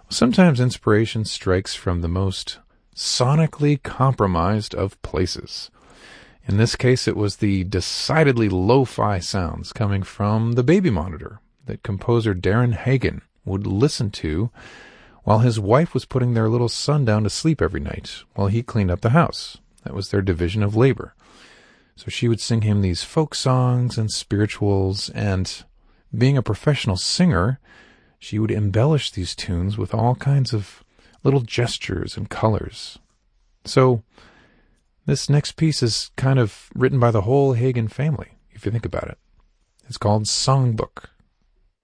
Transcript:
Sometimes inspiration strikes from the most sonically compromised of places. In this case, it was the decidedly lo-fi sounds coming from the baby monitor that composer Darren Hagen would listen to while his wife was putting their little son down to sleep every night while he cleaned up the house. That was their division of labor. So she would sing him these folk songs and spirituals, and being a professional singer, she would embellish these tunes with all kinds of little gestures and colors. So this next piece is kind of written by the whole Hagen family, if you think about it. It's called Songbook.